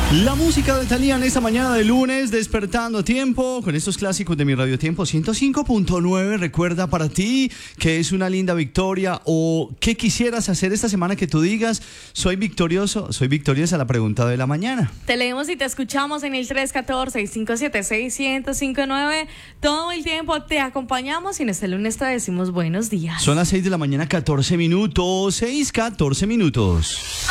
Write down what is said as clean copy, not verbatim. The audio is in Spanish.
La música de Thalía en esta mañana de lunes, despertando tiempo, con estos clásicos de mi Radio Tiempo 105.9. Recuerda para ti que es una linda victoria o qué quisieras hacer esta semana que tú digas, soy victorioso, soy victoriosa, la pregunta de la mañana. Te leemos y te escuchamos en el 314-576-1059. Todo el tiempo te acompañamos y en este lunes te decimos buenos días. Son las 6 de la mañana, 14 minutos, 6:14 minutos.